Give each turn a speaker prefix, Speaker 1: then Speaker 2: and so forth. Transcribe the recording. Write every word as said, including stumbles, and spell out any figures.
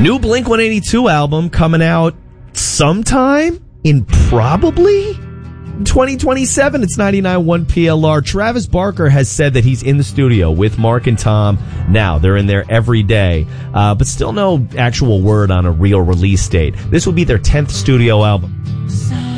Speaker 1: New Blink one eighty-two album coming out sometime in probably twenty twenty-seven. It's ninety-nine point one P L R. Travis Barker has said that he's in the studio with Mark and Tom now. They're in there every day, uh, but still no actual word on a real release date. This will be their tenth studio album.